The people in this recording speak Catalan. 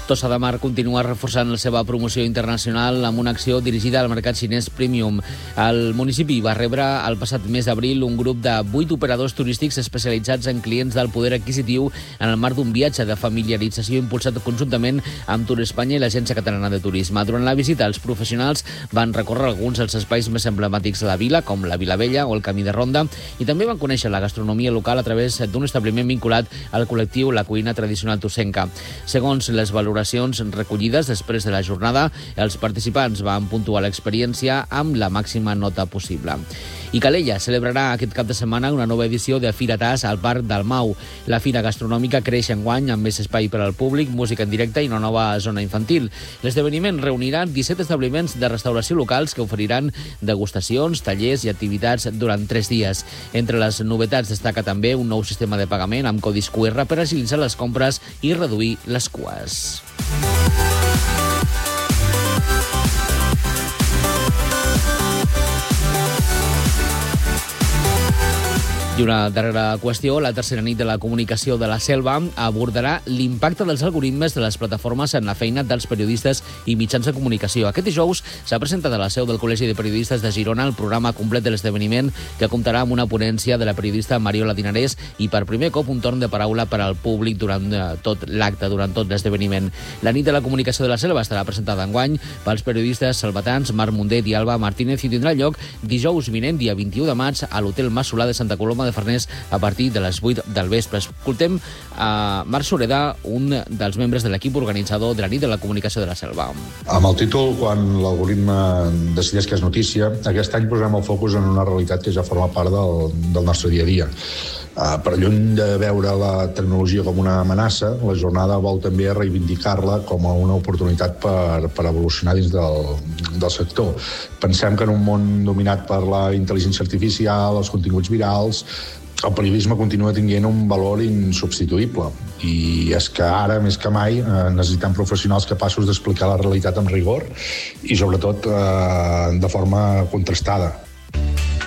Tossa de Mar continua reforçant la seva promoció internacional amb una acció dirigida al mercat xinès premium. El municipi va rebre el passat mes d'abril un grup de 8 operadors turístics especialitzats en clients del poder adquisitiu en el marc d'un viatge de familiarització impulsat conjuntament amb Tour Espanya i l'Agència Catalana de Turisme. Durant la visita, els professionals van recórrer alguns dels espais més emblemàtics de la vila, com la Vila Vella o el Camí de Ronda, i també van conèixer la gastronomia local a través d'un establiment vinculat al col·lectiu La Cuina Tradicional Tossenca. Segons les valoracions recollides després de la jornada, els participants van puntuar l'experiència amb la màxima nota possible. I Calella celebrarà aquest cap de setmana una nova edició de Fira Tas al Parc del Mau. La fira gastronòmica creix enguany amb més espai per al públic, música en directe i una nova zona infantil. L'esdeveniment reunirà 17 establiments de restauració locals que oferiran degustacions, tallers i activitats durant 3 dies. Entre les novetats destaca també un nou sistema de pagament amb codis QR per agilitzar les compres i reduir les cues. I una darrera qüestió, la tercera nit de la comunicació de la Selva abordarà l'impacte dels algoritmes de les plataformes en la feina dels periodistes i mitjans de comunicació. Aquest dijous s'ha presentat a la seu del Col·legi de Periodistes de Girona el programa complet de l'esdeveniment, que comptarà amb una ponència de la periodista Mariola Dinarès i per primer cop un torn de paraula per al públic durant tot l'acte, durant tot l'esdeveniment. La nit de la comunicació de la Selva estarà presentada enguany pels periodistes salvatans Marc Mundet i Alba Martínez i tindrà lloc dijous vinent, dia 21 de maig, a l'Hotel Mas Solà de Santa Coloma de Farners a partir de les 8 del vespre. Escoltem a Marc Sureda, un dels membres de l'equip organitzador de la nit de la comunicació de la Selva. Amb el títol, quan l'algoritme decideix que és notícia, aquest any posem el focus en una realitat que ja forma part del nostre dia a dia. Per lluny de veure la tecnologia com una amenaça, la jornada vol també reivindicar-la com a una oportunitat per evolucionar dins del sector. Pensem que en un món dominat per la intel·ligència artificial, els continguts virals, el periodisme continua tenint un valor insubstituïble i és que ara, més que mai, necessitem professionals capaços d'explicar la realitat amb rigor i, sobretot, de forma contrastada.